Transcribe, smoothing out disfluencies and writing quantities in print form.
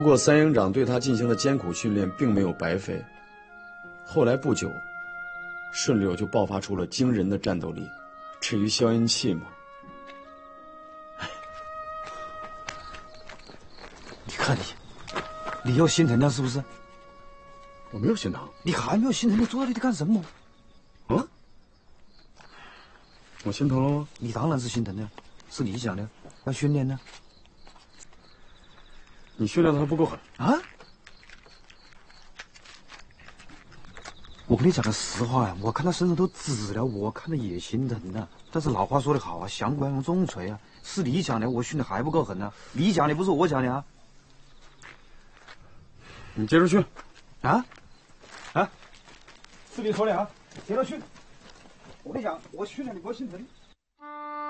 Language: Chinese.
不过三营长对他进行的艰苦训练并没有白费。后来不久，顺溜就爆发出了惊人的战斗力。至于消音器嘛， 你看你要心疼他是不是？ 我没有心疼。 你还没有心疼，你坐在这里干什么？ 啊？我心疼了吗？ 你当然是心疼的，是你讲的，要训练呢。 你训练的还不够狠啊！我跟你讲个实话呀，我看他身上都紫了，我看着也心疼呐。但是老话说得好啊，降官用重锤啊，是你讲的，我训的还不够狠呢。你讲的不是我讲的啊。 你接着训。 啊？是你说的啊，接着训。我跟你讲，我训了你不会心疼。